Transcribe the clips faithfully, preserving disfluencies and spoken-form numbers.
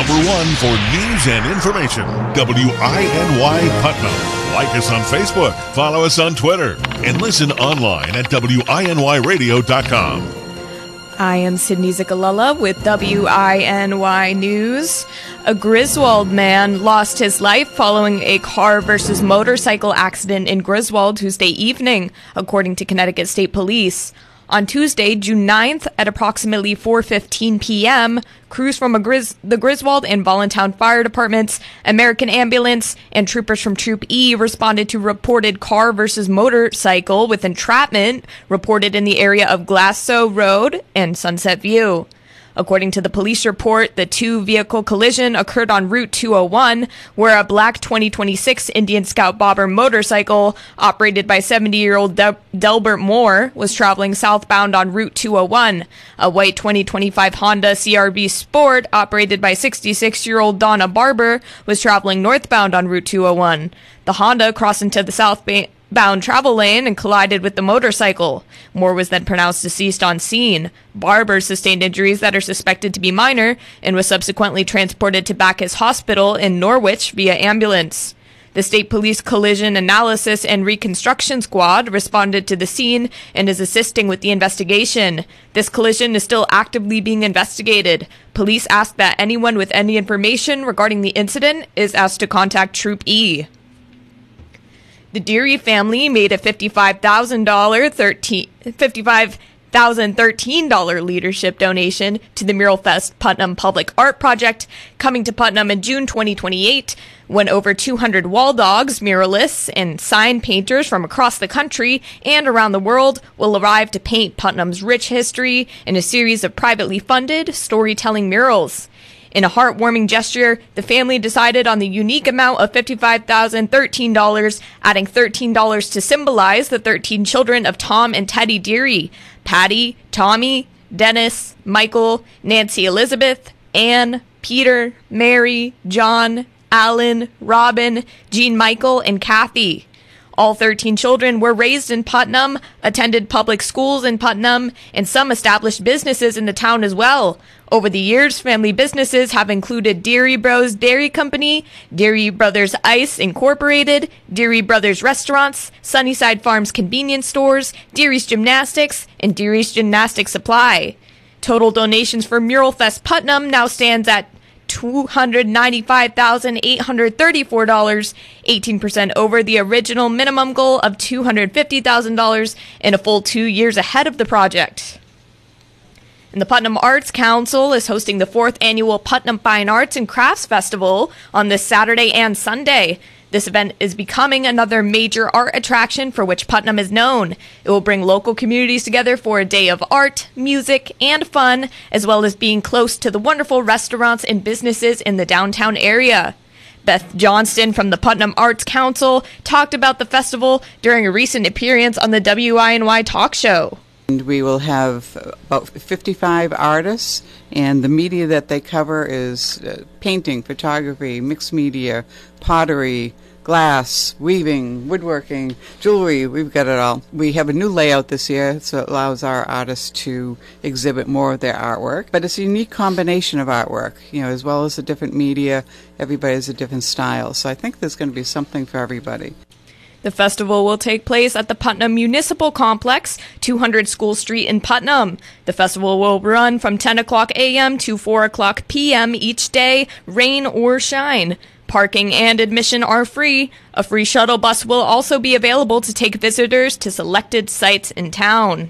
number one for news and information, W I N Y Putnam. Like us on Facebook, follow us on Twitter, and listen online at W I N Y radio dot com. I am Sydney Zikalala with W I N Y News. A Griswold man lost his life following a car versus motorcycle accident in Griswold Tuesday evening, according to Connecticut State Police. On Tuesday, June ninth, at approximately four fifteen p.m., crews from a Gris- the Griswold and Voluntown Fire Departments, American Ambulance, and troopers from Troop E responded to reported car versus motorcycle with entrapment reported in the area of Glasso Road and Sunset View. According to the police report, the two-vehicle collision occurred on Route two oh one, where a black twenty twenty-six Indian Scout Bobber motorcycle, operated by seventy-year-old De- Delbert Moore, was traveling southbound on Route two oh one. A white twenty twenty-five Honda C R V Sport, operated by sixty-six-year-old Donna Barber, was traveling northbound on Route two oh one. The Honda crossed into the southbound bound travel lane and collided with the motorcycle. Moore was then pronounced deceased on scene. Barber sustained injuries that are suspected to be minor and was subsequently transported to Bacchus Hospital in Norwich via ambulance. The State Police Collision Analysis and Reconstruction Squad responded to the scene and is assisting with the investigation. This collision is still actively being investigated. Police ask that anyone with any information regarding the incident is asked to contact Troop E. The Deary family made a fifty-five thousand thirteen dollars leadership donation to the Mural Fest Putnam Public Art Project, coming to Putnam in June twenty twenty-eight, when over two hundred wall dogs, muralists, and sign painters from across the country and around the world will arrive to paint Putnam's rich history in a series of privately funded storytelling murals. In a heartwarming gesture, the family decided on the unique amount of fifty-five thousand thirteen dollars, adding thirteen dollars to symbolize the thirteen children of Tom and Teddy Deary: Patty, Tommy, Dennis, Michael, Nancy Elizabeth, Anne, Peter, Mary, John, Alan, Robin, Jean Michael, and Kathy. All thirteen children were raised in Putnam, attended public schools in Putnam, and some established businesses in the town as well. Over the years, family businesses have included Deary Bros Dairy Company, Deary Brothers Ice Incorporated, Deary Brothers Restaurants, Sunnyside Farms Convenience Stores, Deary's Gymnastics, and Deary's Gymnastic Supply. Total donations for Mural Fest Putnam now stands at two hundred ninety-five thousand eight hundred thirty-four dollars, eighteen percent over the original minimum goal of two hundred fifty thousand dollars and a full two years ahead of the project. And the Putnam Arts Council is hosting the fourth annual Putnam Fine Arts and Crafts Festival on this Saturday and Sunday. This event is becoming another major art attraction for which Putnam is known. It will bring local communities together for a day of art, music, and fun, as well as being close to the wonderful restaurants and businesses in the downtown area. Beth Johnston from the Putnam Arts Council talked about the festival during a recent appearance on the W I N Y talk show. And we will have about fifty-five artists, and the media that they cover is uh, painting, photography, mixed media, pottery, glass, weaving, woodworking, jewelry. We've got it all. We have a new layout this year, so it allows our artists to exhibit more of their artwork. But it's a unique combination of artwork, you know, as well as the different media. Everybody has a different style, so I think there's going to be something for everybody. The festival will take place at the Putnam Municipal Complex, two hundred School Street in Putnam. The festival will run from ten o'clock a.m. to four o'clock p.m. each day, rain or shine. Parking and admission are free. A free shuttle bus will also be available to take visitors to selected sites in town.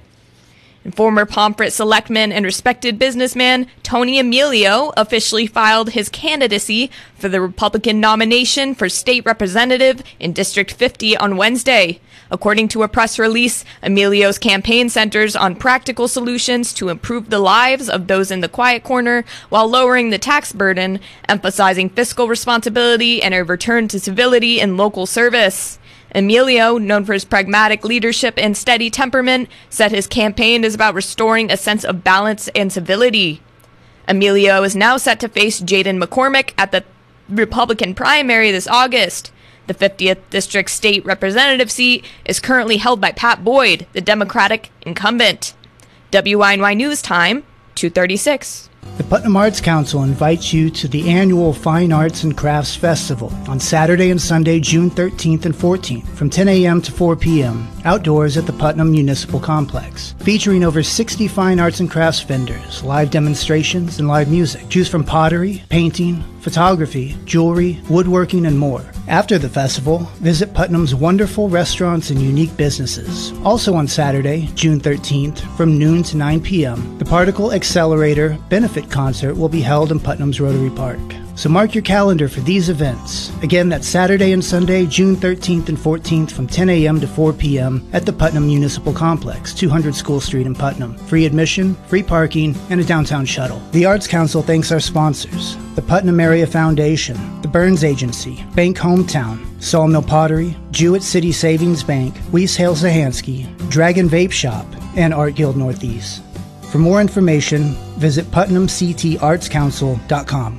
And former Pomfret selectman and respected businessman Tony Emilio officially filed his candidacy for the Republican nomination for state representative in District fifty on Wednesday. According to a press release, Emilio's campaign centers on practical solutions to improve the lives of those in the quiet corner while lowering the tax burden, emphasizing fiscal responsibility and a return to civility in local service. Emilio, known for his pragmatic leadership and steady temperament, said his campaign is about restoring a sense of balance and civility. Emilio is now set to face Jaden McCormick at the Republican primary this August. The fiftieth District State Representative seat is currently held by Pat Boyd, the Democratic incumbent. W I N Y News Time, two thirty-six. The Putnam Arts Council invites you to the annual Fine Arts and Crafts Festival on Saturday and Sunday, June thirteenth and fourteenth, from ten a.m. to four p.m., outdoors at the Putnam Municipal Complex, featuring over sixty fine arts and crafts vendors, live demonstrations, and live music. Choose from pottery, painting, photography, jewelry, woodworking, and more. After the festival, visit Putnam's wonderful restaurants and unique businesses. Also on Saturday, June thirteenth, from noon to nine p.m., the Particle Accelerator Benefit Concert will be held in Putnam's Rotary Park. So mark your calendar for these events. Again, that's Saturday and Sunday, June thirteenth and fourteenth from ten a.m. to four p.m. at the Putnam Municipal Complex, two hundred School Street in Putnam. Free admission, free parking, and a downtown shuttle. The Arts Council thanks our sponsors: the Putnam Area Foundation, the Burns Agency, Bank Hometown, Sawmill Pottery, Jewett City Savings Bank, Weiss Hale Sahansky, Dragon Vape Shop, and Art Guild Northeast. For more information, visit putnam c t arts council dot com.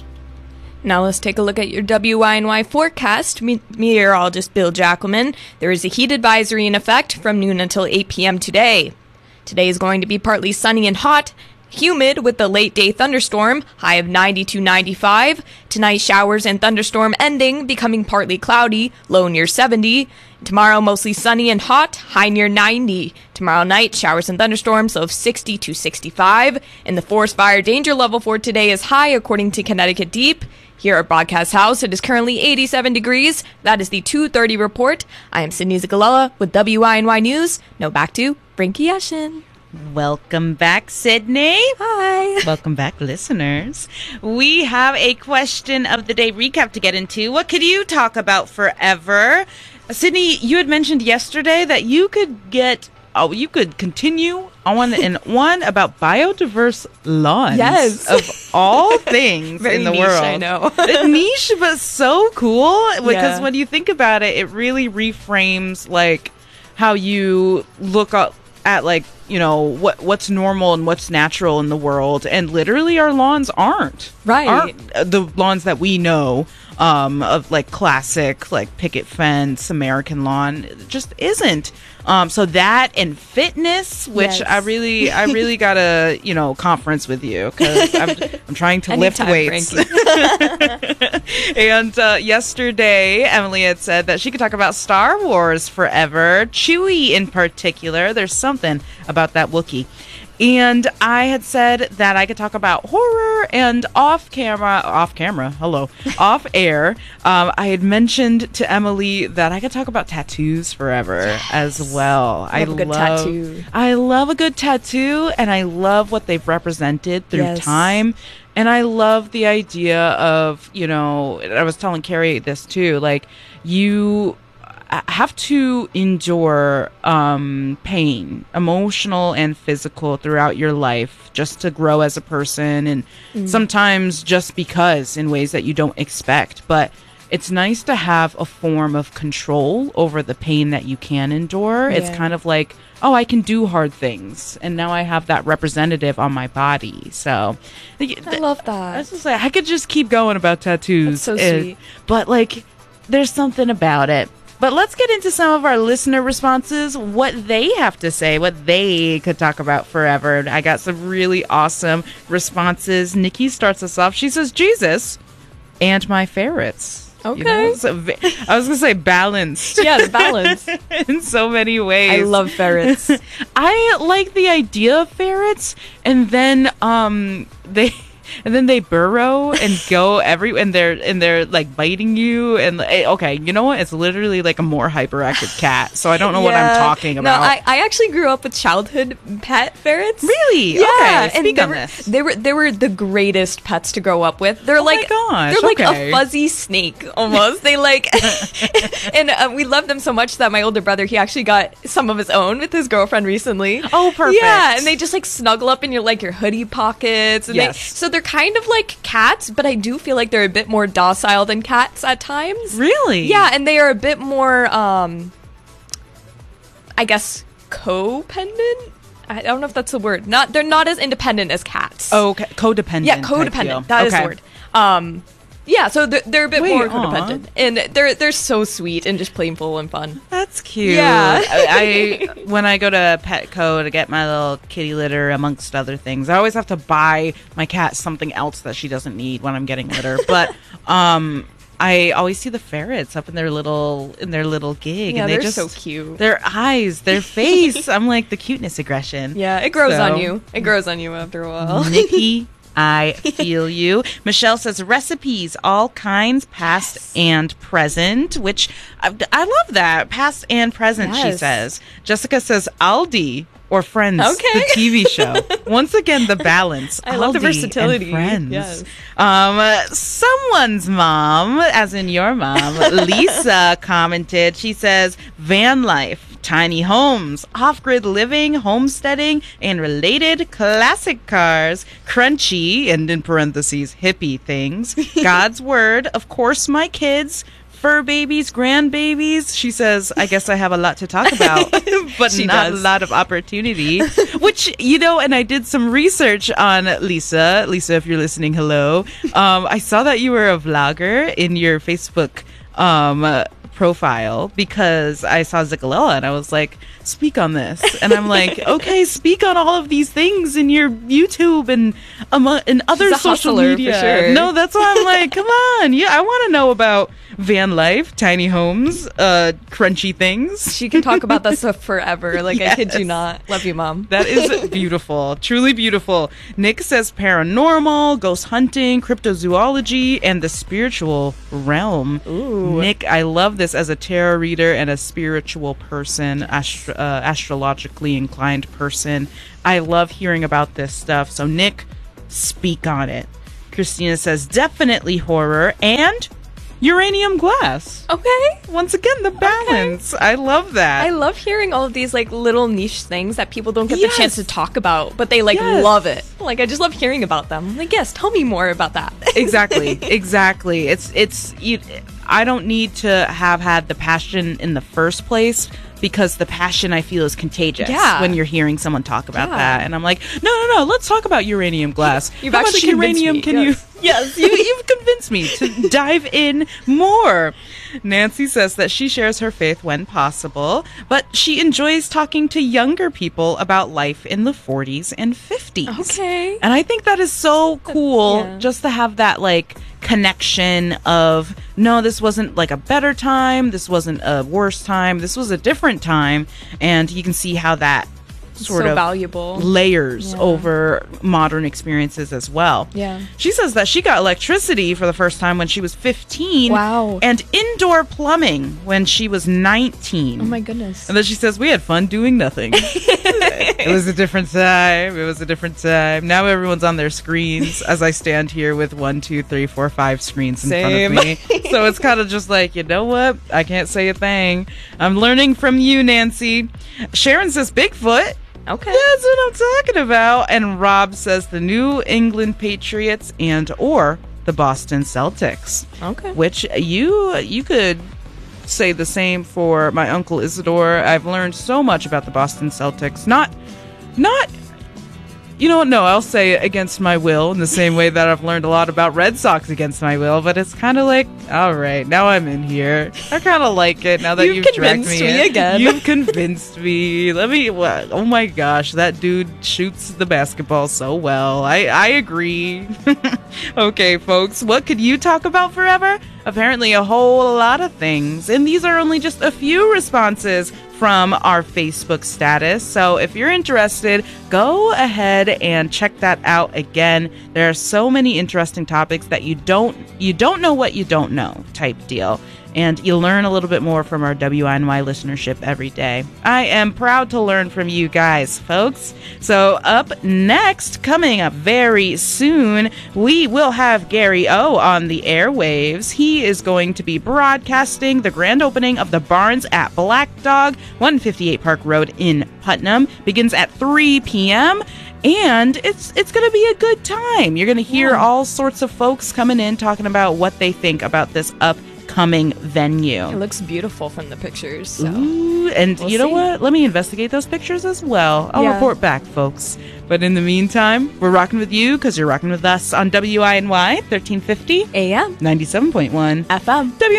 Now let's take a look at your W I N Y forecast. Me- meteorologist Bill Jackelman. There is a heat advisory in effect from noon until eight p.m. today. Today is going to be partly sunny and hot, humid with a late day thunderstorm, high of ninety-two ninety-five. Tonight, showers and thunderstorm ending, becoming partly cloudy, low near seventy. Tomorrow, mostly sunny and hot, high near ninety. Tomorrow night, showers and thunderstorms, low of sixty to sixty-five. And the forest fire danger level for today is high, according to Connecticut Deep. Here at Broadcast House, it is currently eighty-seven degrees. That is the two thirty report. I am Sydney Zagalella with W I N Y News. Now back to Brinky Yashin. Welcome back, Sydney. Hi. Welcome back, listeners. We have a question of the day recap to get into. What could you talk about forever? Sydney, you had mentioned yesterday that you could get, oh, you could continue on in one about biodiverse lawns. Yes. Of all things Very in the niche, world. I know. Niche, but so cool. Because Yeah. when you think about it, it really reframes, like, how you look up at, like, you know, what what's normal and what's natural in the world. And literally our lawns aren't. Right. Aren't the lawns that we know um, of, like, classic, like, picket fence, American lawn. It just isn't. Um, so that and fitness, which Yes. I really, I really got to, you know, conference with you because I'm, I'm trying to lift Anytime, weights. And uh, yesterday, Emily had said that she could talk about Star Wars forever, Chewie in particular. There's something about that Wookiee. And I had said that I could talk about horror, and off camera, off camera, hello, off air, um, I had mentioned to Emily that I could talk about tattoos forever yes. as well. Love I a good love, tattoo. I love a good tattoo, and I love what they've represented through Yes. time. And I love the idea of, you know, I was telling Carrie this too, like, you have to endure um, pain, emotional and physical, throughout your life just to grow as a person, and mm. sometimes just because in ways that you don't expect. But it's nice to have a form of control over the pain that you can endure. Yeah. It's kind of like, oh, I can do hard things, and now I have that representative on my body. So I love that. I was just like, I could just keep going about tattoos. That's so uh, sweet. But, like, there's something about it. But let's get into some of our listener responses, what they have to say, what they could talk about forever. I got some really awesome responses. Nikki starts us off. She says, Jesus and my ferrets. Okay. You know, so va- I was going to say balanced. Yes, balance. In so many ways. I love ferrets. I like the idea of ferrets, and then um they... And then they burrow and go every, and they're and they're like biting you. And okay, you know what? It's literally like a more hyperactive cat. So I don't know Yeah. what I'm talking about. No, I, I actually grew up with childhood pet ferrets. Really? Yeah. Okay, and speak they on were, this. They were they were the greatest pets to grow up with. They're Oh my like gosh, they're like okay. a fuzzy snake almost. They like, and uh, we love them so much that my older brother, he actually got some of his own with his girlfriend recently. Oh, perfect. Yeah, and they just like snuggle up in your like your hoodie pockets. And Yes. They, so they're kind of like cats, but I do feel like they're a bit more docile than cats at times. Really? Yeah, and they are a bit more, um, I guess, codependent. I don't know if that's the word. Not they're not as independent as cats. Oh, okay. Codependent. yeah, I codependent. feel. That is okay. the word. Um, Yeah, so they're, they're a bit Wait, more aw. codependent, and they're they're so sweet and just playful and fun. That's cute. Yeah. I, I when I go to Petco to get my little kitty litter, amongst other things, I always have to buy my cat something else that she doesn't need when I'm getting litter. But um, I always see the ferrets up in their little in their little gig, Yeah, and they they're just so cute. Their eyes, their face. I'm like the cuteness aggression. Yeah, it grows So- on you. It grows on you after a while. Nikki, I feel you. Michelle says recipes, all kinds, past Yes. and present, which I, I love that. Past and present, she Yes. says. Jessica says Aldi or Friends, Okay. the T V show. Once again, the balance. I love the Aldi versatility. and Friends. Yes. Um, uh, someone's mom, as in your mom, Lisa commented. She says van life. Tiny homes, off-grid living, homesteading, and related classic cars, crunchy, and in parentheses, hippie things, God's word, of course, my kids, fur babies, grandbabies. She says, I guess I have a lot to talk about, but She not does. a lot of opportunity, which, you know, and I did some research on Lisa. Lisa, if you're listening, hello. Um, I saw that you were a vlogger in your Facebook um, uh, profile because I saw Zickalella and I was like, speak on this. And I'm like, okay, speak on all of these things in your YouTube and um, and other She's a social hustler, for media. sure. No, that's why I'm like, come on. Yeah, I want to know about van life, tiny homes, uh, crunchy things. She can talk about that stuff forever. Like, I kid you Yes. not. Love you, Mom. That is beautiful. Truly beautiful. Nick says paranormal, ghost hunting, cryptozoology, and the spiritual realm. Ooh. Nick, I love this as a tarot reader and a spiritual person, astro- uh, astrologically inclined person. I love hearing about this stuff. So, Nick, speak on it. Christina says definitely horror and uranium glass. Okay. Once again, the balance. I love that. I love hearing all of these like little niche things that people don't get Yes. the chance to talk about, but they like Yes. love it. Like, I just love hearing about them. I'm like, yes, tell me more about that. exactly exactly it's it's you, I don't need to have had the passion in the first place because the passion I feel is contagious Yeah. when you're hearing someone talk about Yeah. that and I'm like no no no let's talk about uranium glass. You've How actually much convinced uranium me, can yes. you yes you, you've convinced me to dive in more. Nancy says that she shares her faith when possible, but she enjoys talking to younger people about life in the forties and fifties. Okay. And I think that is so cool yeah. just to have that like connection of no, this wasn't like a better time, this wasn't a worse time, this was a different time, and you can see how that sort so of valuable. layers Yeah. over modern experiences as well. Yeah. She says that she got electricity for the first time when she was fifteen. Wow. And indoor plumbing when she was nineteen. Oh my goodness. And then she says, we had fun doing nothing. It was a different time. It was a different time. Now everyone's on their screens as I stand here with one, two, three, four, five screens in Same. front of me. So it's kind of just like, you know what? I can't say a thing. I'm learning from you, Nancy. Sharon says Bigfoot. Okay. That's what I'm talking about. And Rob says the New England Patriots and or the Boston Celtics. Okay. Which you you could say the same for my uncle Isidore. I've learned so much about the Boston Celtics. Not not you know what? No, I'll say it against my will in the same way that I've learned a lot about Red Sox against my will, but it's kind of like, all right, now I'm in here. I kind of like it now that You've you've, dragged convinced me me in. again. You've convinced me. Let me, what, oh my gosh, that dude shoots the basketball so well. I, I agree. Okay, folks, what could you talk about forever? Apparently a whole lot of things. And these are only just a few responses from our Facebook status. So if you're interested, go ahead and check that out again. There are so many interesting topics that you don't you don't know what you don't know type deal. And you learn a little bit more from our W I N Y listenership every day. I am proud to learn from you guys, folks. So up next, coming up very soon, we will have Gary O on the airwaves. He is going to be broadcasting the grand opening of the Barns at Black Dog, one fifty-eight Park Road in Putnam. Begins at three p.m. And it's it's going to be a good time. You're going to hear all sorts of folks coming in talking about what they think about this up forthcoming venue. It looks beautiful from the pictures. So. Ooh, and We'll you know see. what? Let me investigate those pictures as well. I'll Yeah. report back, folks. But in the meantime, we're rocking with you because you're rocking with us on W I N Y thirteen fifty A M ninety-seven point one F M. W